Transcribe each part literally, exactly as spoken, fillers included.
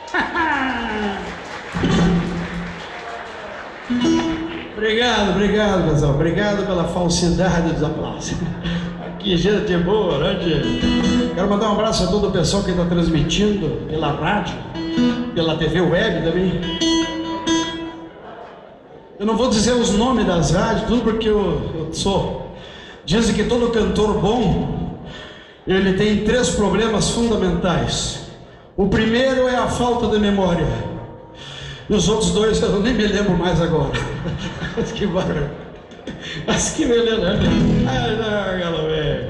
Obrigado, obrigado, pessoal. Obrigado pela falsidade dos aplausos. Aqui, gente boa, né, gente? Quero mandar um abraço a todo o pessoal que está transmitindo pela rádio, pela T V web também. Eu não vou dizer os nomes das rádios, tudo porque eu, eu sou. Dizem que todo cantor bom, ele tem três problemas fundamentais. O primeiro é a falta de memória. E os outros dois eu nem me lembro mais agora. Que barulho. Mas que beleza, né? Ai, não, galera.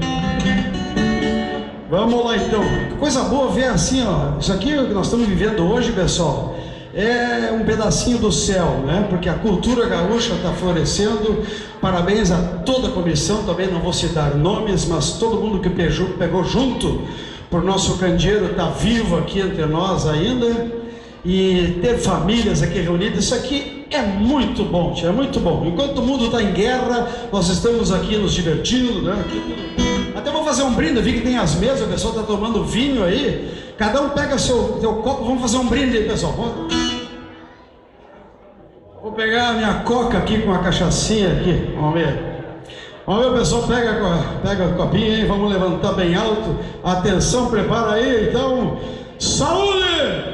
Vamos lá então. Coisa boa ver assim, ó. Isso aqui que nós estamos vivendo hoje, pessoal, é um pedacinho do céu, né? Porque a cultura gaúcha está florescendo. Parabéns a toda a comissão, também não vou citar nomes, mas todo mundo que pegou, pegou junto por nosso candeeiro está vivo aqui entre nós ainda. E ter famílias aqui reunidas, isso aqui é muito bom, tia, é muito bom. Enquanto o mundo está em guerra, nós estamos aqui nos divertindo, né? Até vou fazer um brinde, vi que tem as mesas, o pessoal está tomando vinho aí. Cada um pega seu, seu copo, vamos fazer um brinde aí, pessoal. Vou pegar a minha coca aqui com a cachaçinha aqui, vamos ver. Vamos ver, o pessoal, pega, pega o copinho aí, vamos levantar bem alto. Atenção, prepara aí, então. Saúde!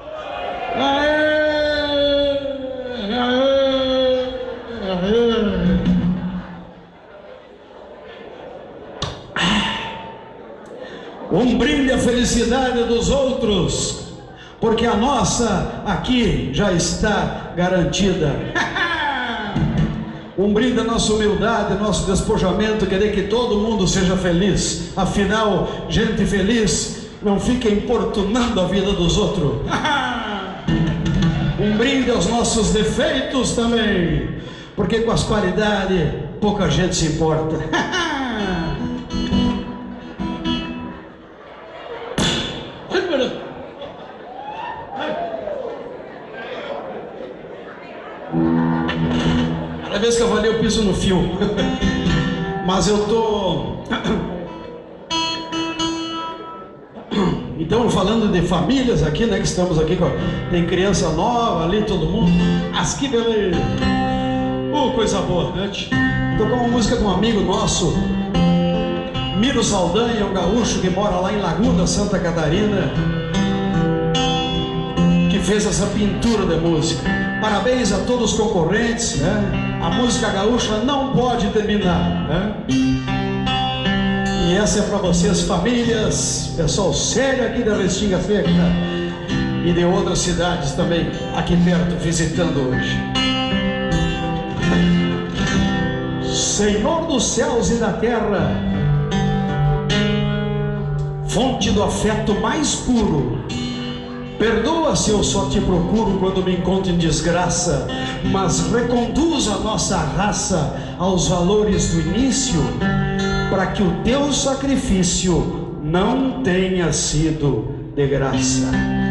Aê! Aê! Aê! Um brinde à felicidade dos outros, porque a nossa aqui já está garantida. Um brinde à nossa humildade, nosso despojamento, querer que todo mundo seja feliz. Afinal, gente feliz não fica importunando a vida dos outros. Um brinde aos nossos defeitos também, porque com as qualidades pouca gente se importa. Cada vez que eu falei eu piso no fio. Mas eu tô... Então, falando de famílias aqui, né, que estamos aqui, tem criança nova ali, todo mundo. As que beleza! Oh, coisa boa, né? Tocar uma música de um amigo nosso, Miro Saldanha, um gaúcho que mora lá em Laguna, Santa Catarina, que fez essa pintura de música. Parabéns a todos os concorrentes, né? A música gaúcha não pode terminar, né? E essa é para vocês, famílias, pessoal sério aqui da Restinga Seca e de outras cidades também aqui perto visitando hoje. Senhor dos céus e da terra, fonte do afeto mais puro, perdoa se eu só te procuro quando me encontro em desgraça, mas reconduz a nossa raça aos valores do início, para que o teu sacrifício não tenha sido de graça.